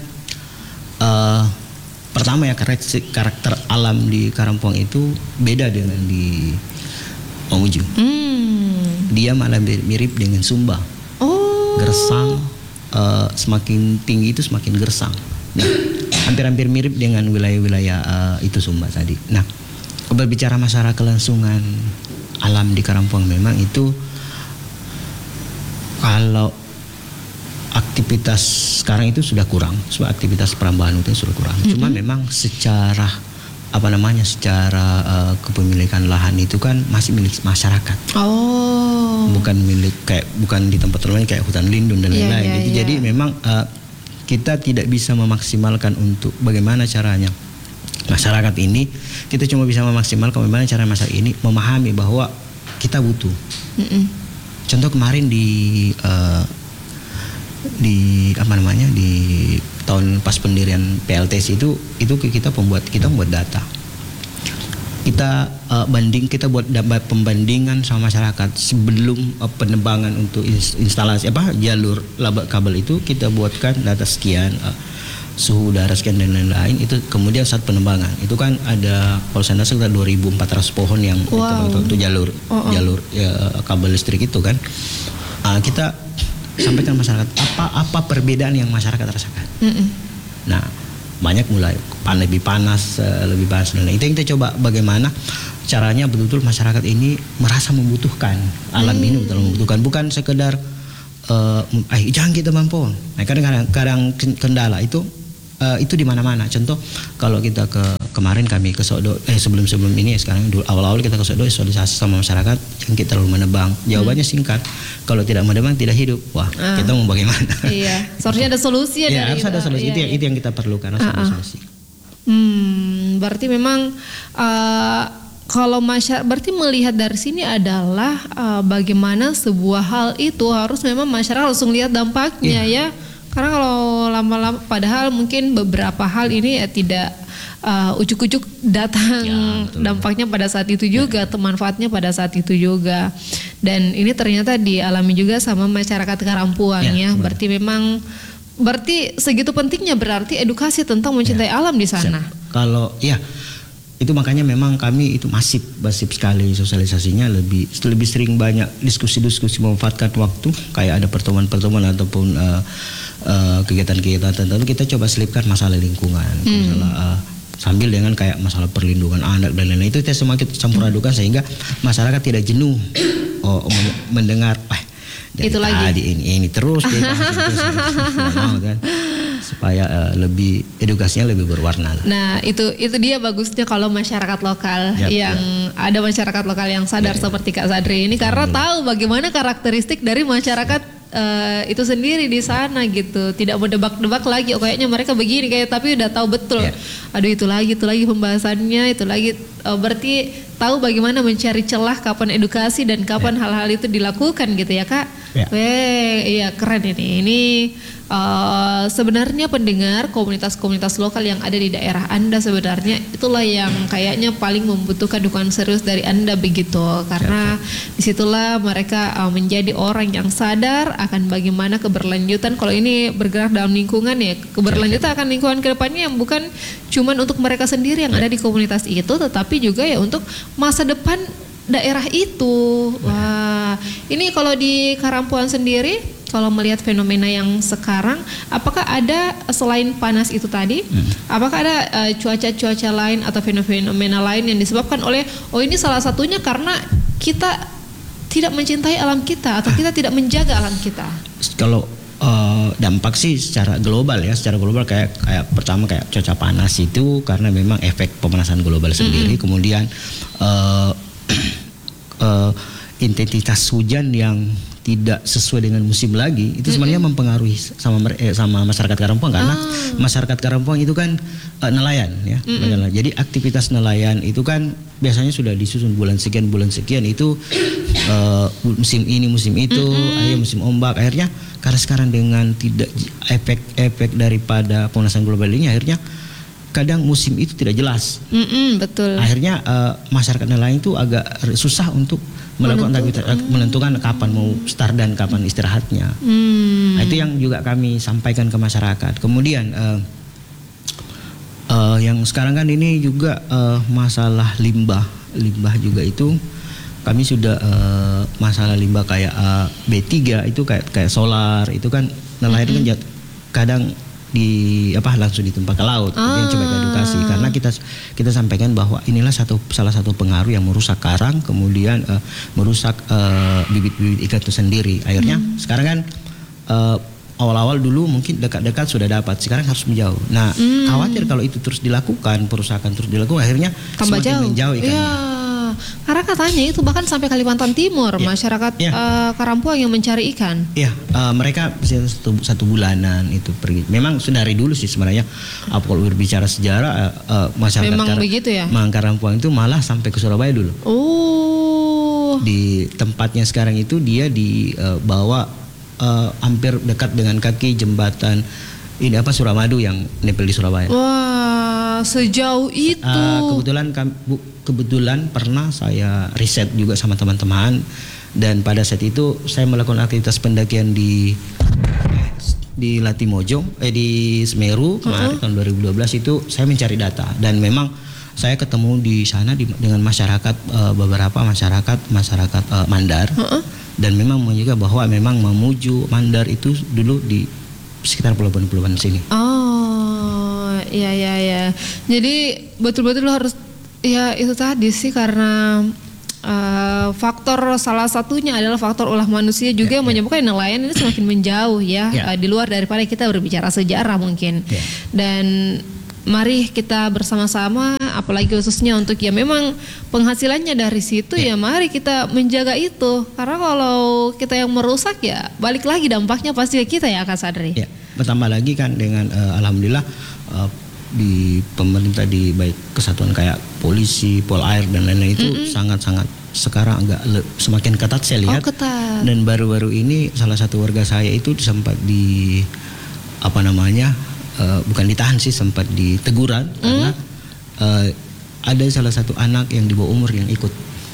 uh, pertama ya karakter, karakter alam di Karampuang itu beda dengan di Mamuju. Hmm. Dia malah mirip dengan Sumba. Oh. Gersang, uh, semakin tinggi itu semakin gersang. Nah, hampir-hampir mirip dengan wilayah-wilayah uh, itu Sumba tadi. Nah, berbicara masalah kelangsungan alam di Karampuang memang itu kalau aktivitas sekarang itu sudah kurang, sebab aktivitas perambahan itu sudah kurang. Mm-hmm. Cuma memang secara apa namanya, secara uh, kepemilikan lahan itu kan masih milik masyarakat. Oh. Bukan milik kayak bukan di tempat lain kayak hutan lindung dan lain-lain. Yeah, yeah, yeah. Jadi memang uh, kita tidak bisa memaksimalkan untuk bagaimana caranya masyarakat ini. Kita cuma bisa memaksimalkan bagaimana cara masyarakat ini memahami bahwa kita butuh. Mm-hmm. Contoh kemarin di uh, di apa namanya di tahun pas pendirian P L T S itu itu kita pembuat kita membuat data kita uh, banding kita buat pembandingan sama masyarakat sebelum uh, penebangan untuk instalasi apa jalur laba kabel itu kita buatkan data sekian uh, suhu udara sekian dan lain-lain itu kemudian saat penebangan itu kan ada kalau saya rasa sekitar dua ribu empat ratus pohon yang wow. untuk, untuk jalur oh, oh. jalur ya, kabel listrik itu kan uh, kita sampaikan masyarakat apa apa perbedaan yang masyarakat rasakan. Mm-mm. Nah, banyak mulai pan lebih panas, lebih panas. Nah, itu yang kita coba bagaimana caranya betul-betul masyarakat ini merasa membutuhkan alam hmm. ini, betul membutuhkan, bukan sekedar uh, eh jangan kita mampu. Nah, kadang-kadang kadang kendala itu uh, itu di mana-mana. Contoh kalau kita ke kemarin kami ke Sodo, eh sebelum-sebelum ini ya sekarang dulu awal-awal kita ke Sodo sosialisasi sama masyarakat yang kita terlalu menebang. Jawabannya hmm. singkat. Kalau tidak menebang tidak hidup. Wah, ah. kita mau bagaimana? Iya, seharusnya ada solusi ya, ya dari harus ada solusi. Iya, itu, iya. itu yang kita perlukan, harus ada solusi. Hmm, berarti memang uh, kalau masyarakat berarti melihat dari sini adalah uh, bagaimana sebuah hal itu harus memang masyarakat langsung lihat dampaknya yeah. ya. Karena kalau lama-lama padahal mungkin beberapa hal ini ya tidak uh, ujuk-ujuk datang ya, dampaknya pada saat itu juga, ya. Manfaatnya pada saat itu juga. Dan ini ternyata dialami juga sama masyarakat Karampuang ya. ya. Berarti memang berarti segitu pentingnya berarti edukasi tentang mencintai ya. alam di sana. Kalau ya itu makanya memang kami itu masif masif sekali sosialisasinya, lebih lebih sering banyak diskusi-diskusi memanfaatkan waktu kayak ada pertemuan-pertemuan ataupun uh, uh, kegiatan-kegiatan tertentu kita coba selipkan masalah lingkungan, hmm. masalah uh, sambil dengan kayak masalah perlindungan anak dan lain-lain itu kita semua kita campur adukan sehingga masyarakat tidak jenuh oh, mendengar eh, dari itu tadi lagi ini ini terus dia terus, mau, kan? Supaya uh, lebih edukasinya lebih berwarna. Nah itu itu dia bagusnya kalau masyarakat lokal yep, yang yep. ada masyarakat lokal yang sadar yep, seperti Kak Sadri ini karena tahu bagaimana karakteristik dari masyarakat uh, itu sendiri di sana gitu, tidak berdebak-debak lagi oh kayaknya mereka begini kayak tapi udah tahu betul yep. aduh itu lagi itu lagi pembahasannya itu lagi uh, berarti tahu bagaimana mencari celah kapan edukasi dan kapan yep. hal-hal itu dilakukan gitu ya Kak. Yep. Weh iya keren ini ini Uh, sebenarnya pendengar komunitas-komunitas lokal yang ada di daerah Anda sebenarnya itulah yang kayaknya paling membutuhkan dukungan serius dari Anda begitu karena disitulah mereka uh, menjadi orang yang sadar akan bagaimana keberlanjutan kalau ini bergerak dalam lingkungan ya keberlanjutan akan lingkungan kedepannya yang bukan cuman untuk mereka sendiri yang ada di komunitas itu tetapi juga ya untuk masa depan daerah itu. Wah ini kalau di Karampuang sendiri kalau melihat fenomena yang sekarang, apakah ada selain panas itu tadi, hmm. apakah ada uh, cuaca-cuaca lain atau fenomena lain yang disebabkan oleh, oh ini salah satunya karena kita tidak mencintai alam kita atau kita tidak menjaga alam kita? Kalau uh, dampak sih secara global ya, secara global kayak kayak pertama kayak cuaca panas itu karena memang efek pemanasan global sendiri, hmm. kemudian uh, uh, intensitas hujan yang tidak sesuai dengan musim lagi itu sebenarnya mm-hmm. mempengaruhi sama eh, sama masyarakat Karampuang karena ah. masyarakat Karampuang itu kan uh, nelayan ya mm-hmm. jadi aktivitas nelayan itu kan biasanya sudah disusun bulan sekian bulan sekian itu uh, musim ini musim itu mm-hmm. akhirnya musim ombak akhirnya karena sekarang dengan tidak efek-efek daripada pemanasan global ini akhirnya kadang musim itu tidak jelas mm-hmm, betul akhirnya uh, masyarakat nelayan itu agak susah untuk melakukan Menentu, hmm. menentukan kapan mau start dan kapan istirahatnya. Hmm. Nah, itu yang juga kami sampaikan ke masyarakat. Kemudian uh, uh, yang sekarang kan ini juga uh, masalah limbah, limbah juga itu kami sudah uh, masalah limbah kayak uh, B tiga itu kayak kayak solar itu kan nelayan hmm. kan kadang di apa langsung ditumpah ke laut ah. yang coba edukasi karena kita kita sampaikan bahwa inilah satu salah satu pengaruh yang merusak karang kemudian uh, merusak uh, bibit-bibit ikan itu sendiri akhirnya hmm. sekarang kan uh, awal-awal dulu mungkin dekat-dekat sudah dapat sekarang harus menjauh nah hmm. khawatir kalau itu terus dilakukan perusakan terus dilakukan akhirnya tambah semakin jauh. menjauh ikannya ya. Karena katanya itu bahkan sampai Kalimantan Timur ya. masyarakat ya. Uh, Karampuang yang mencari ikan. Iya, uh, mereka satu, satu bulanan itu pergi. Memang sudah dari dulu sih sebenarnya. Uh, kalau berbicara sejarah, uh, uh, masyarakat Memang Kar- begitu ya. Karampuang itu malah sampai ke Surabaya dulu. Oh. Di tempatnya sekarang itu dia dibawa uh, uh, hampir dekat dengan kaki jembatan ini apa Suramadu yang nempel di Surabaya. Wah, sejauh itu. Uh, kebetulan bu, kebetulan pernah saya riset juga sama teman-teman dan pada saat itu saya melakukan aktivitas pendakian di di Latimojo, eh di Semeru kemarin uh-huh. tahun dua ribu dua belas itu saya mencari data dan memang saya ketemu di sana di, dengan masyarakat uh, beberapa masyarakat masyarakat uh, Mandar. Uh-uh. dan memang juga bahwa memang Mamuju, Mandar itu dulu di sekitar pelabuhan-pelabuhan sini. Oh, iya iya ya. Jadi betul-betul harus ya itu tadi sih karena uh, faktor salah satunya adalah faktor ulah manusia juga ya, yang ya. menyebabkan nelayan ini semakin menjauh ya, ya. Uh, di luar daripada kita berbicara sejarah mungkin. Ya. Dan mari kita bersama-sama, apalagi khususnya untuk ya memang penghasilannya dari situ ya, ya mari kita menjaga itu. Karena kalau kita yang merusak ya balik lagi dampaknya pasti ke kita ya Kak Sadri. Ya, bertambah lagi kan dengan uh, alhamdulillah uh, di pemerintah di baik kesatuan kayak polisi, Polair dan lain-lain itu mm-hmm. sangat-sangat sekarang agak le- semakin ketat saya lihat. Oh, ketat. Dan baru-baru ini salah satu warga saya itu sempat di apa namanya? Uh, bukan ditahan sih, sempat diteguran mm. karena uh, ada salah satu anak yang di bawah umur yang ikut.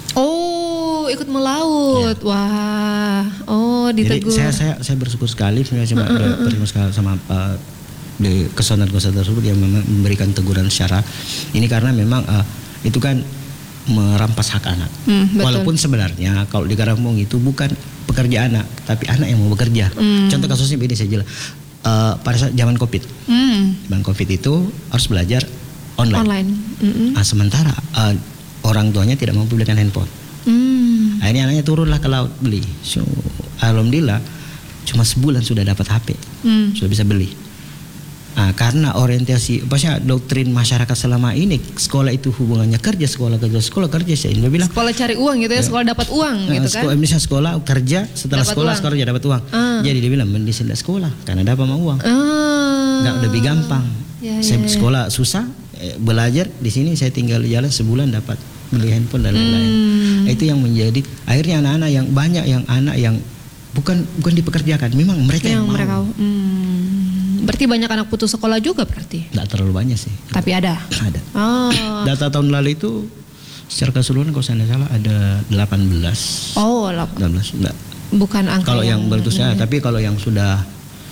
Oh, ikut melaut. Ya. Wah. Oh, ditegur. Jadi saya saya saya bersyukur sekali saya mm-hmm. bersyukur sekali sama uh, di kesatuan-kesatuan tersebut yang memberikan teguran secara ini karena memang uh, itu kan merampas hak anak. Mm, walaupun sebenarnya kalau di Karampung itu bukan pekerja anak, tapi anak yang mau bekerja. Mm. Contoh kasusnya begini saya jelas. Uh, pada saat zaman Covid, mm. zaman Covid itu harus belajar online. online. Mm-hmm. Nah, sementara uh, orang tuanya tidak mampu belikan handphone. Mm. Akhirnya anaknya turunlah ke laut beli. So, alhamdulillah cuma sebulan sudah dapat H P, mm. sudah bisa beli. Nah, karena orientasi, pasnya doktrin masyarakat selama ini sekolah itu hubungannya kerja, sekolah kerja, sekolah kerja. Saya bilang sekolah cari uang gitu ya, ya. Sekolah dapat uang nah, gitu sekolah, kan. Misalnya sekolah kerja, setelah dapat sekolah uang. Sekolah kerja dapat uang. Ah. Jadi dia bilang mending tidak sekolah karena dapat mau uang. Ah. Nggak lebih gampang. Ya, saya ya, sekolah ya. susah, eh, belajar di sini saya tinggal jalan sebulan dapat beli handphone dan lain-lain. Hmm. Itu yang menjadi akhirnya anak-anak yang banyak yang anak yang bukan bukan dipekerjakan, memang mereka yang, yang mereka, mau. Hmm. Berarti banyak anak putus sekolah juga berarti? Tidak terlalu banyak sih. Tapi ada? Ada. Oh. Data tahun lalu itu secara keseluruhan kalau saya tidak salah ada delapan belas. Oh, delapan belas. Enggak. Bukan angka kalau yang, yang bertusnya, tapi kalau yang sudah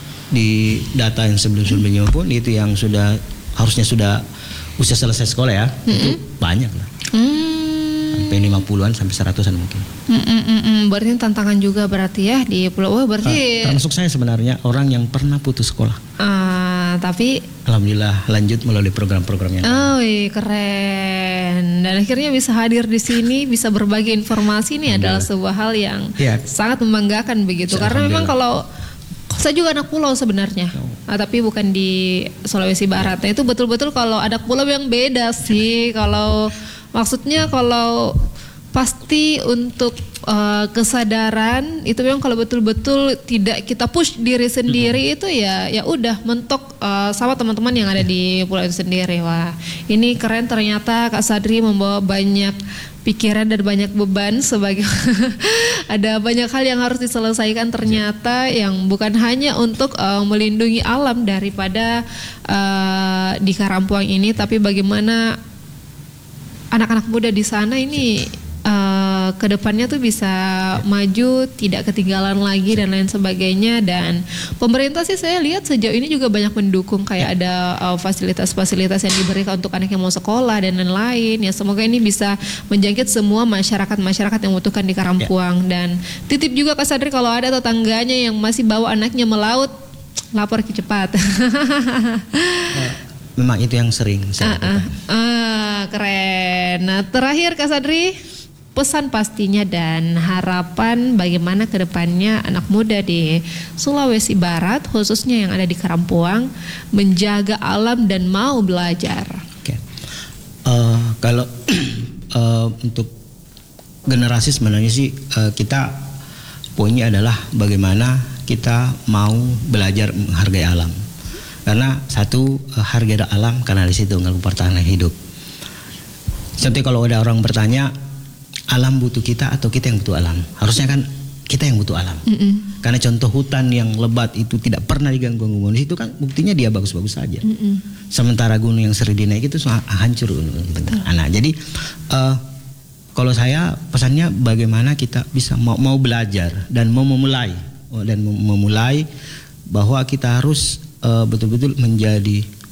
di data yang sebelum-sebelumnya pun itu yang sudah harusnya sudah usia selesai sekolah ya, mm-hmm. itu banyak lah. Mm. Sampai lima puluhan sampai seratusan mungkin. Mm-mm-mm. Berarti tantangan juga berarti ya di Pulau Oh, berarti uh, termasuk saya sebenarnya orang yang pernah putus sekolah. Uh, tapi alhamdulillah lanjut melalui program-program yang oh, iya, keren. Dan akhirnya bisa hadir di sini, bisa berbagi informasi ini adalah sebuah hal yang ya. sangat membanggakan begitu. Karena memang kalau saya juga anak pulau sebenarnya, oh. nah, tapi bukan di Sulawesi Barat. Nah, itu betul-betul kalau anak pulau yang beda sih. Kalau maksudnya kalau pasti untuk uh, kesadaran itu memang kalau betul-betul tidak kita push diri sendiri itu ya ya udah mentok uh, sama teman-teman yang ada di pulau itu sendiri. Wah, ini keren ternyata Kak Sadri membawa banyak pikiran dan banyak beban sebagai ada banyak hal yang harus diselesaikan ternyata yang bukan hanya untuk uh, melindungi alam daripada uh, di Karampuang ini, tapi bagaimana anak-anak muda di sana ini uh, kedepannya tuh bisa maju, tidak ketinggalan lagi dan lain sebagainya. Dan pemerintah sih saya lihat sejauh ini juga banyak mendukung, kayak ada uh, fasilitas-fasilitas yang diberikan untuk anak yang mau sekolah dan lain-lain. Ya semoga ini bisa menjangkit semua masyarakat-masyarakat yang membutuhkan di Karampuang. Dan titip juga Kak Sadri kalau ada tetangganya yang masih bawa anaknya melaut, lapor ke cepat. Memang itu yang sering saya lakukan. Uh, uh, uh, keren. Nah terakhir Kak Sadri, pesan pastinya dan harapan bagaimana kedepannya anak muda di Sulawesi Barat khususnya yang ada di Karampuang menjaga alam dan mau belajar. Oke. Okay. Uh, kalau uh, untuk generasi sebenarnya sih uh, kita poinnya adalah bagaimana kita mau belajar menghargai alam. Karena satu harga alam karena di situ nggak pertahanan hidup. Contoh kalau ada orang bertanya alam butuh kita atau kita yang butuh alam, harusnya kan kita yang butuh alam. Mm-mm. Karena contoh hutan yang lebat itu tidak pernah diganggu manusia itu kan buktinya dia bagus-bagus saja. Mm-mm. Sementara gunung yang sering dinaik itu hancur. Nah, jadi uh, kalau saya pesannya bagaimana kita bisa mau, mau belajar dan mau memulai dan memulai bahwa kita harus Uh, betul-betul menjadi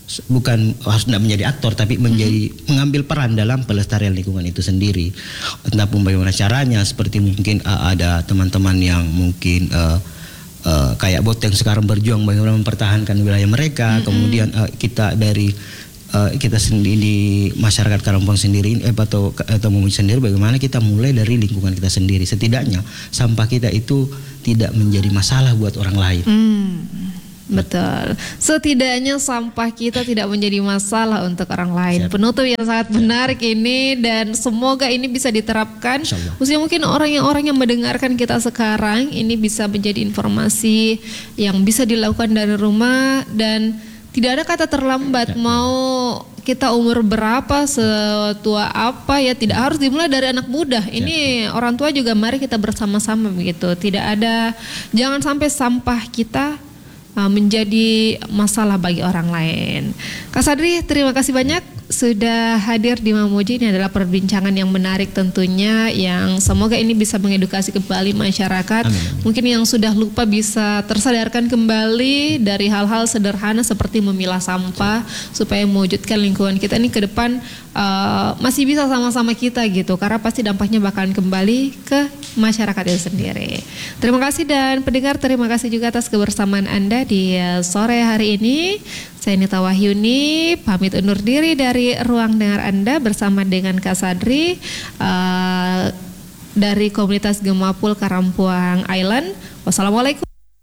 bukan harus tidak menjadi aktor tapi menjadi hmm. mengambil peran dalam pelestarian lingkungan itu sendiri. Entah pun bagaimana caranya, seperti mungkin uh, ada teman-teman yang mungkin uh, uh, kayak bot yang sekarang berjuang bagaimana mempertahankan wilayah mereka. Hmm. Kemudian uh, kita dari uh, kita sendiri di masyarakat Karampong sendiri eh, atau atau Mamuju sendiri, bagaimana kita mulai dari lingkungan kita sendiri. Setidaknya sampah kita itu tidak menjadi masalah buat orang lain. Hmm. Betul. Setidaknya sampah kita tidak menjadi masalah untuk orang lain. Siap. Penutup yang sangat menarik ini, dan semoga ini bisa diterapkan. Khususnya mungkin orang yang orang yang mendengarkan kita sekarang ini bisa menjadi informasi yang bisa dilakukan dari rumah, dan tidak ada kata terlambat. Mau kita umur berapa, setua apa ya, tidak harus dimulai dari anak muda. Ini orang tua juga mari kita bersama-sama begitu. Tidak ada, jangan sampai sampah kita menjadi masalah bagi orang lain. Kak Sadri, terima kasih banyak sudah hadir di Mamuju. Ini adalah perbincangan yang menarik tentunya, yang semoga ini bisa mengedukasi kembali masyarakat. Amin. Mungkin yang sudah lupa bisa tersadarkan kembali dari hal-hal sederhana seperti memilah sampah, supaya mewujudkan lingkungan kita ini ke depan uh, masih bisa sama-sama kita gitu, karena pasti dampaknya bakalan kembali ke masyarakat itu sendiri. Terima kasih, dan pendengar terima kasih juga atas kebersamaan Anda di sore hari ini. Saya Nita Wahyuni pamit undur diri dari ruang dengar Anda bersama dengan Kak Sadri uh, dari komunitas Gemapul Karampuang Island. Wassalamualaikum.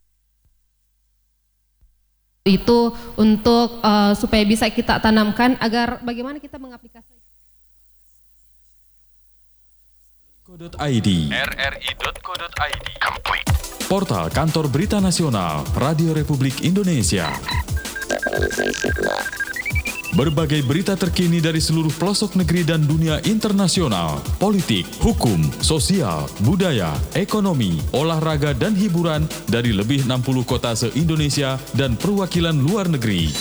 Itu untuk uh, supaya bisa kita tanamkan agar bagaimana kita mengaplikasikan. .id r r i dot co dot i d Portal Kantor Berita Nasional Radio Republik Indonesia. Berbagai berita terkini dari seluruh pelosok negeri dan dunia internasional, politik, hukum, sosial, budaya, ekonomi, olahraga, dan hiburan dari lebih enam puluh kota se-Indonesia dan perwakilan luar negeri.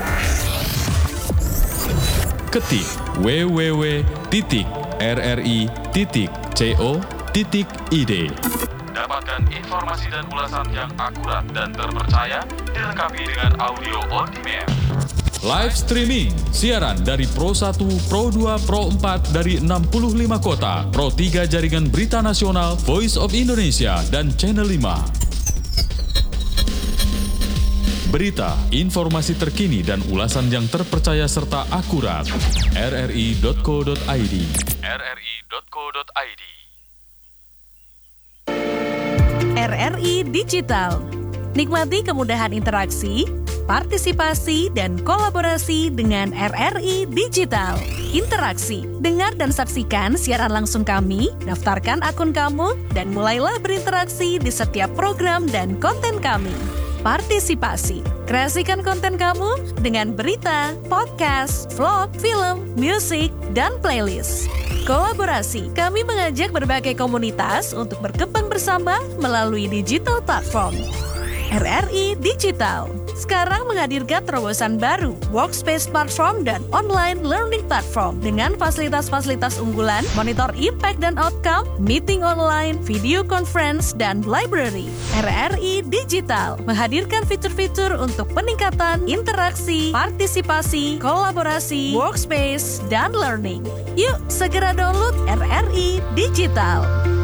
Ketik w w w titik r r i titik co titik i d. Dapatkan informasi dan ulasan yang akurat dan terpercaya, dilengkapi dengan audio on demand. Live streaming, siaran dari Pro satu, Pro dua, Pro empat dari enam puluh lima kota, Pro tiga Jaringan Berita Nasional, Voice of Indonesia, dan Channel lima. Berita, informasi terkini dan ulasan yang terpercaya serta akurat. r r i dot co dot i d r r i dot co dot i d R R I Digital. Nikmati kemudahan interaksi, partisipasi, dan kolaborasi dengan R R I Digital. Interaksi, dengar dan saksikan siaran langsung kami, daftarkan akun kamu, dan mulailah berinteraksi di setiap program dan konten kami. Partisipasi, kreasikan konten kamu dengan berita, podcast, vlog, film, musik, dan playlist. Kolaborasi, kami mengajak berbagai komunitas untuk berkembang bersama melalui digital platform. R R I Digital sekarang menghadirkan terobosan baru, workspace platform dan online learning platform dengan fasilitas-fasilitas unggulan, monitor impact dan outcome, meeting online, video conference, dan library. R R I Digital menghadirkan fitur-fitur untuk peningkatan interaksi, partisipasi, kolaborasi, workspace, dan learning. Yuk segera download R R I Digital.